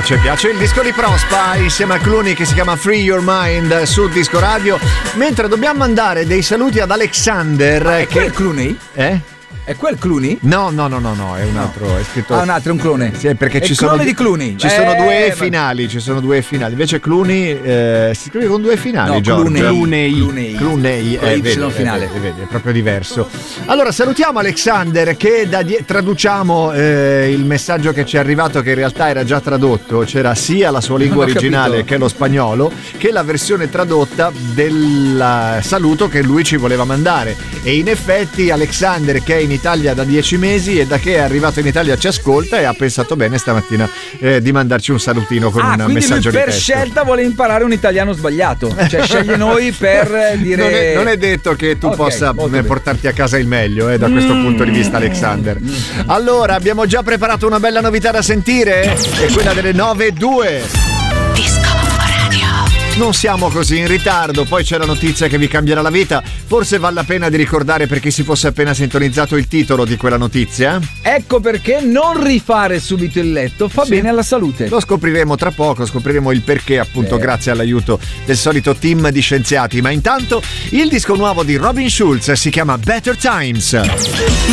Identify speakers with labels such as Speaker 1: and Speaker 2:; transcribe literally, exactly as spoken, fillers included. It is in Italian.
Speaker 1: piace, piace il disco di Prospa insieme a Clooney che si chiama Free Your Mind su Disco Radio. Mentre dobbiamo mandare dei saluti ad Alexander.
Speaker 2: Ah, è
Speaker 1: che
Speaker 2: quel Clooney?
Speaker 1: Eh?
Speaker 2: È quel Clooney?
Speaker 1: No, no, no, no, no, è un altro, è scritto.
Speaker 2: Ah, un altro, è un clone.
Speaker 1: Sì, perché
Speaker 2: è
Speaker 1: ci
Speaker 2: il
Speaker 1: sono
Speaker 2: clone di Clooney.
Speaker 1: Ci
Speaker 2: eh,
Speaker 1: sono due
Speaker 2: ma...
Speaker 1: finali, ci sono due finali. Invece Clooney eh, si scrive con due finali,
Speaker 2: no,
Speaker 1: Giorgio.
Speaker 2: Clooney.
Speaker 1: Clooney. Clooney,
Speaker 2: eh,
Speaker 1: eh,
Speaker 2: Y
Speaker 1: vedi,
Speaker 2: finale.
Speaker 1: Eh, vedi, è proprio diverso. Allora, salutiamo Alexander che da die- traduciamo eh, il messaggio che ci è arrivato che in realtà era già tradotto, c'era sia la sua lingua originale
Speaker 2: capito.
Speaker 1: che lo spagnolo che la versione tradotta del saluto che lui ci voleva mandare. E in effetti Alexander, che è in Italia da dieci mesi e da che è arrivato in Italia ci ascolta e ha pensato bene stamattina eh, di mandarci un salutino con
Speaker 2: ah,
Speaker 1: un
Speaker 2: quindi
Speaker 1: messaggio
Speaker 2: lui
Speaker 1: di
Speaker 2: per
Speaker 1: testo.
Speaker 2: scelta vuole imparare un italiano sbagliato, cioè sceglie noi per dire
Speaker 1: non è, non è detto che tu
Speaker 2: okay,
Speaker 1: possa
Speaker 2: eh,
Speaker 1: portarti a casa il meglio eh, da questo
Speaker 2: mm.
Speaker 1: punto di vista, Alexander. mm. Allora abbiamo già preparato una bella novità da sentire, è quella delle nove e due.
Speaker 3: Disco Radio.
Speaker 1: Non siamo così in ritardo, poi c'è la notizia che vi cambierà la vita. Forse vale la pena di ricordare, per chi si fosse appena sintonizzato, il titolo di quella notizia.
Speaker 2: Ecco perché non rifare subito il letto fa
Speaker 1: sì.
Speaker 2: bene alla salute.
Speaker 1: Lo scopriremo tra poco, scopriremo il perché, appunto, Beh. grazie all'aiuto del solito team di scienziati. Ma intanto il disco nuovo di Robin Schulz si chiama Better Times.